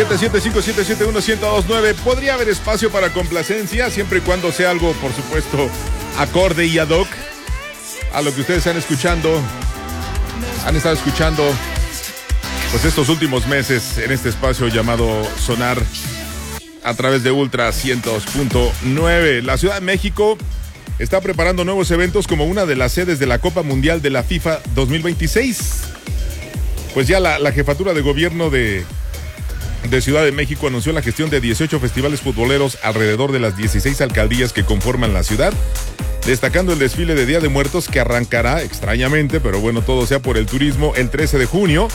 777-577-1129. Podría haber espacio para complacencia, siempre y cuando sea algo, por supuesto, acorde y ad hoc a lo que ustedes han estado escuchando pues estos últimos meses en este espacio llamado Sonar a través de Ultra 100.9. La Ciudad de México está preparando nuevos eventos como una de las sedes de la Copa Mundial de la FIFA 2026. Pues ya la jefatura de gobierno de Ciudad de México anunció la gestión de 18 festivales futboleros alrededor de las 16 alcaldías que conforman la ciudad, destacando el desfile de Día de Muertos que arrancará, extrañamente, pero bueno, todo sea por el turismo, el 13 de junio.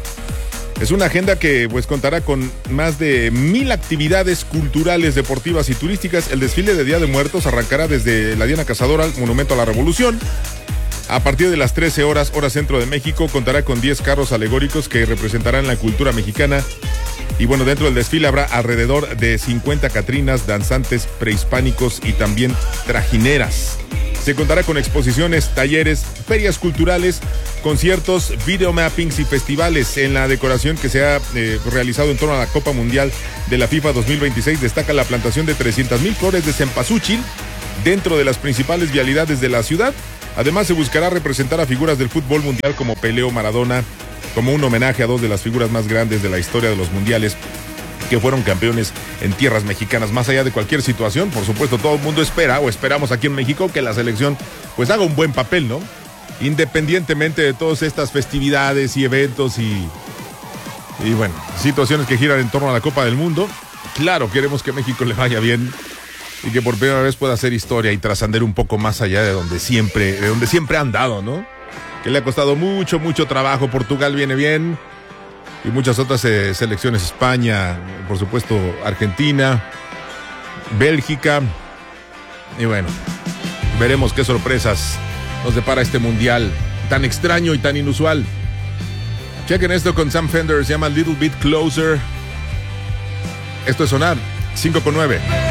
Es una agenda que pues contará con más de 1,000 actividades culturales, deportivas y turísticas. El desfile de Día de Muertos arrancará desde la Diana Cazadora al Monumento a la Revolución. A partir de las 13 horas, hora centro de México, contará con 10 carros alegóricos que representarán la cultura mexicana. Y bueno, dentro del desfile habrá alrededor de 50 catrinas, danzantes prehispánicos y también trajineras. Se contará con exposiciones, talleres, ferias culturales, conciertos, videomappings y festivales. En la decoración que se ha realizado en torno a la Copa Mundial de la FIFA 2026 destaca la plantación de 300,000 flores de cempasúchil dentro de las principales vialidades de la ciudad. Además, se buscará representar a figuras del fútbol mundial como Pelé o Maradona, como un homenaje a dos de las figuras más grandes de la historia de los mundiales que fueron campeones en tierras mexicanas. Más allá de cualquier situación, por supuesto, todo el mundo espera, o esperamos aquí en México, que la selección pues haga un buen papel, ¿no? Independientemente de todas estas festividades y eventos y bueno, situaciones que giran en torno a la Copa del Mundo. Claro, queremos que México le vaya bien y que por primera vez pueda hacer historia y trascender un poco más allá de donde siempre ha andado, ¿no? Que le ha costado mucho trabajo. Portugal viene bien y muchas otras selecciones, España, por supuesto Argentina, Bélgica, y bueno, veremos qué sorpresas nos depara este mundial tan extraño y tan inusual. Chequen esto con Sam Fender, se llama Little Bit Closer. Esto es Sonar 5.9.